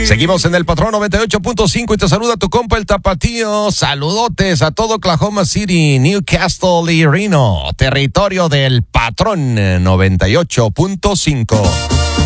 Seguimos en el Patrón 98.5 y te saluda tu compa el Tapatío. Saludotes a todo Oklahoma City, Newcastle y Reno, territorio del Patrón 98.5.